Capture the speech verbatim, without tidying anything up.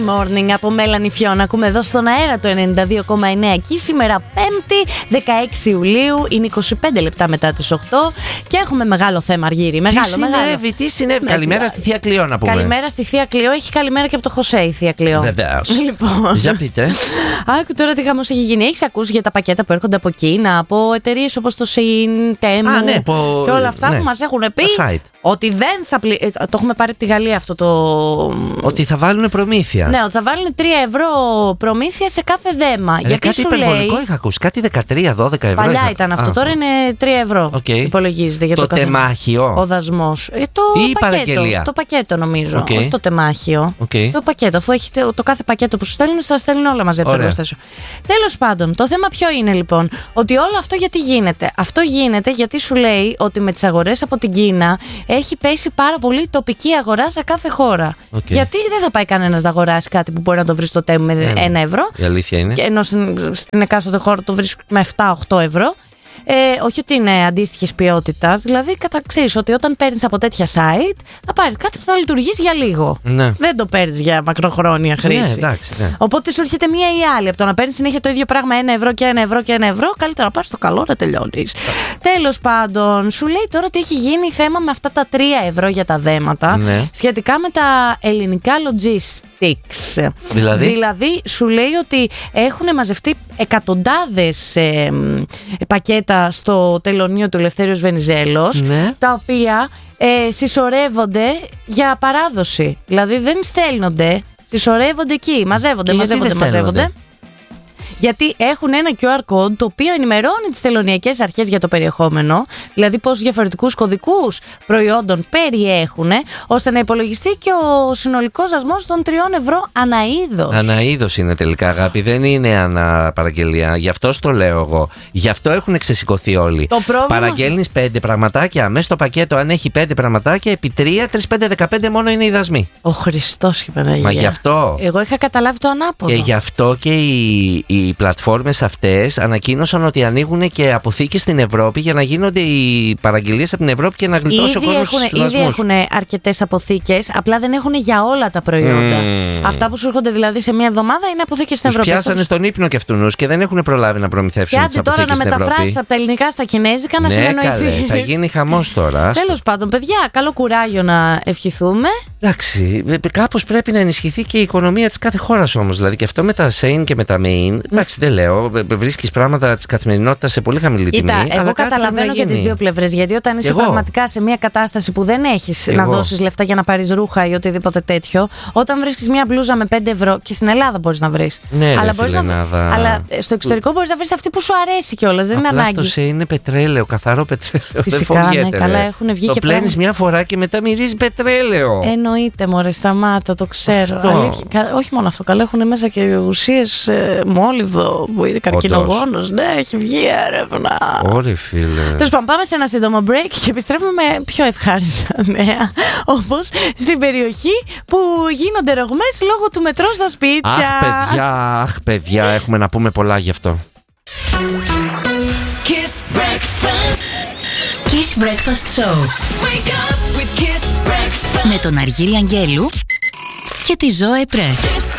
Morning από Μέλανη Φιώνα. Ακούμε εδώ στον αέρα το ενενήντα δύο κόμμα εννέα και σήμερα Πέμπτη δεκαέξι Ιουλίου. Είναι είκοσι πέντε λεπτά μετά τις οκτώ και έχουμε μεγάλο θέμα, Αργύρη. Μεγάλο, τι συνέβη, μεγάλο. τι συνέβη. Με... Καλημέρα στη Θεία Κλειό, να πούμε. Καλημέρα στη Θεία Κλειό. Έχει καλημέρα και από το Χωσέ η Θεία Κλειό. Βεβαίως. Λοιπόν. Για πείτε. Άκου τώρα τι χαμός έχει γίνει. Έχεις ακούσει για τα πακέτα που έρχονται από Κίνα, από εταιρείες όπως το Shein, Temu Α, ναι, που... και όλα αυτά ναι. που μας έχουν πει Το ότι δεν θα πλη... Το έχουμε πάρει από τη Γαλλία αυτό το. Ότι θα βάλουν προμήθεια. Ναι, ότι θα βάλουν τρία ευρώ προμήθεια σε κάθε δέμα. Ε, γιατί κάτι σου υπερβολικό λέει. είχα ακούσει. Κάτι δεκατρία δώδεκα ευρώ. Παλιά είχα... ήταν αυτό. Α, τώρα είναι τρία ευρώ. Okay. Υπολογίζεται για το, το το τεμάχιο. Ο δασμός. Ε, το Ή πακέτο. Το πακέτο νομίζω. Okay. Όχι το τεμάχιο. Okay. Το πακέτο. Αφού έχετε το κάθε πακέτο που σου στέλνουν, σας στέλνουν όλα μαζί από το εργοστάσιο. Τέλος πάντων, το θέμα ποιο είναι λοιπόν. Ότι όλο αυτό γιατί γίνεται. Αυτό γίνεται γιατί σου λέει ότι με τις αγορές από την Κίνα έχει πέσει πάρα πολύ τοπική αγορά σε κάθε χώρα. Okay. Γιατί δεν θα πάει κανένας να αγοράσει κάτι που μπορεί να το βρει στο Temu με ένα ευρώ. Η αλήθεια είναι. Και ενώ στην εκάστοτε χώρα το βρίσκει με επτά οχτώ ευρώ. Ε, όχι ότι είναι αντίστοιχης ποιότητας, δηλαδή καταξείς ότι όταν παίρνεις από τέτοια site θα πάρεις κάτι που θα λειτουργήσει για λίγο. Ναι. Δεν το παίρνεις για μακροχρόνια χρήση. Ναι, εντάξει, ναι. Οπότε σου έρχεται μία ή άλλη. Από το να παίρνεις συνέχεια το ίδιο πράγμα ένα ευρώ και ένα ευρώ και ένα ευρώ, καλύτερα να πάρεις το καλό να τελειώνεις. Τέλος πάντων, σου λέει τώρα ότι έχει γίνει θέμα με αυτά τα τρία ευρώ για τα δέματα, ναι, σχετικά με τα ελληνικά logistics. Δηλαδή, δηλαδή σου λέει ότι έχουν μαζευτεί εκατοντάδες ε, πακέτα στο τελωνείο του Ελευθέριος Βενιζέλος, ναι, τα οποία ε, συσσωρεύονται για παράδοση. Δηλαδή δεν στέλνονται, συσσωρεύονται εκεί, μαζεύονται, και μαζεύονται, μαζεύονται. Γιατί έχουν ένα κιου αρ code το οποίο ενημερώνει τις τελωνειακές αρχές για το περιεχόμενο, δηλαδή πόσους διαφορετικούς κωδικούς προϊόντων περιέχουν, ώστε να υπολογιστεί και ο συνολικός δασμός των τριών ευρώ αναείδος. Αναείδος είναι τελικά, αγάπη, δεν είναι αναπαραγγελία. Γι' αυτό στο λέω εγώ. Γι' αυτό έχουν ξεσηκωθεί όλοι. Το πρόβλημα... Παραγγέλνεις πέντε πραγματάκια, μέσα στο πακέτο, αν έχει πέντε πραγματάκια, επί τρία, τρία, πέντε, δεκαπέντε μόνο είναι οι δασμοί. Ο Χριστός και Παναγία. Μα γι' αυτό. Εγώ είχα καταλάβει το ανάποδο. Και γι' αυτό και οι, οι οι πλατφόρμες αυτές ανακοίνωσαν ότι ανοίγουν και αποθήκες στην Ευρώπη για να γίνονται οι παραγγελίες από την Ευρώπη και να γλιτώσει ο κόσμος στους δασμούς. Ήδη έχουν αρκετές αποθήκες, απλά δεν έχουν για όλα τα προϊόντα. Mm. Αυτά που σου έρχονται δηλαδή σε μία εβδομάδα είναι αποθήκες στην Ευρώπη. Τους πιάσανε στον ύπνο και αυτούς και δεν έχουν προλάβει να προμηθεύσουν τις αποθήκες στην Ευρώπη. Και άντε τώρα να μεταφράσεις από τα ελληνικά στα κινέζικα να ναι, συνεννοηθείς. Θα γίνει χαμός τώρα. Τέλος πάντων, παιδιά, καλό κουράγιο να ευχηθούμε. Εντάξει, κάπως πρέπει να ενισχυθεί και η οικονομία της κάθε χώρας όμως. Δηλαδή και αυτό με τα Shein και με τα Main. Εντάξει, δεν λέω. Βρίσκεις πράγματα της καθημερινότητας σε πολύ χαμηλή τιμή. Κοίτα, εγώ καταλαβαίνω και τις δύο πλευρές. Γιατί όταν είσαι εγώ. πραγματικά σε μια κατάσταση που δεν έχεις εγώ. να δώσεις λεφτά για να πάρεις ρούχα ή οτιδήποτε τέτοιο, όταν βρίσκεις μια μπλούζα με πέντε ευρώ και στην Ελλάδα μπορείς να βρεις. Ναι, αλλά, ρε, μπορείς να... αλλά στο εξωτερικό μπορείς να βρεις αυτή που σου αρέσει κιόλας. Δεν είναι ανάγκη. Αυτό σε είναι πετρέλαιο, καθαρό πετρέλαιο. Φυσικά, δεν φοβιέται, ναι, καλά, έχουν βγει το και πλένεις μια φορά και μετά μυρίζει πετρέλαιο. Εννοείται, μωρέ, σταμάτα, το ξέρω. Όχι μόνο αυτό, καλά, έχουν μέσα και ουσίες ε, μόλιβδο που είναι καρκινογόνος. Ναι, έχει βγει έρευνα. Ωρε φίλε. Τέλος πάντων, πάμε σε ένα σύντομο break και επιστρέφουμε με πιο ευχάριστα νέα. Όπως στην περιοχή που γίνονται ρογμές λόγω του μετρό στα σπίτια. Αχ, παιδιά, αχ, παιδιά, έχουμε να πούμε πολλά γι' αυτό. Kiss Breakfast. Kiss Breakfast Show. Wake up with Kiss Breakfast. Με τον Αργύρη Αγγέλου και τη Ζωέ Πρέ.